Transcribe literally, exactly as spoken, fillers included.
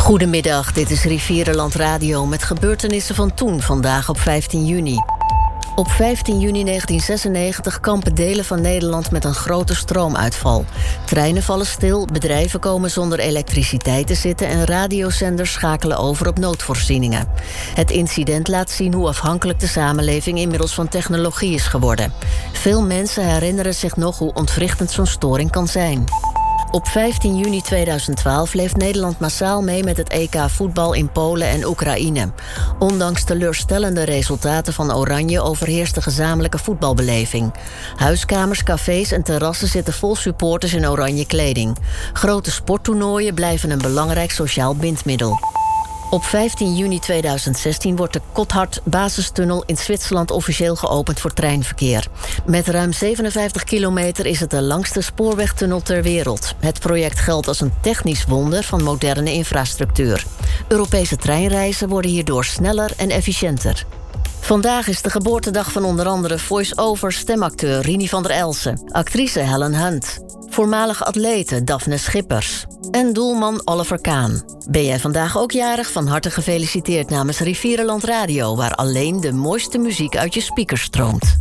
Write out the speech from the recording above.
Goedemiddag, dit is Rivierenland Radio met gebeurtenissen van toen, vandaag op vijftien juni. Op vijftien juni negentien zesennegentig kampen delen van Nederland met een grote stroomuitval. Treinen vallen stil, bedrijven komen zonder elektriciteit te zitten en radiozenders schakelen over op noodvoorzieningen. Het incident laat zien hoe afhankelijk de samenleving inmiddels van technologie is geworden. Veel mensen herinneren zich nog hoe ontwrichtend zo'n storing kan zijn. Op vijftien juni tweeduizend twaalf leeft Nederland massaal mee met het E K voetbal in Polen en Oekraïne. Ondanks teleurstellende resultaten van Oranje overheerst de gezamenlijke voetbalbeleving. Huiskamers, cafés en terrassen zitten vol supporters in oranje kleding. Grote sporttoernooien blijven een belangrijk sociaal bindmiddel. Op vijftien juni tweeduizend zestien wordt de Gotthard-basistunnel in Zwitserland officieel geopend voor treinverkeer. Met ruim zevenenvijftig kilometer is het de langste spoorwegtunnel ter wereld. Het project geldt als een technisch wonder van moderne infrastructuur. Europese treinreizen worden hierdoor sneller en efficiënter. Vandaag is de geboortedag van onder andere voice-over stemacteur Rini van der Elsen, actrice Helen Hunt, voormalige atlete Daphne Schippers en doelman Oliver Kahn. Ben jij vandaag ook jarig? Van harte gefeliciteerd namens Rivierenland Radio, waar alleen de mooiste muziek uit je speakers stroomt.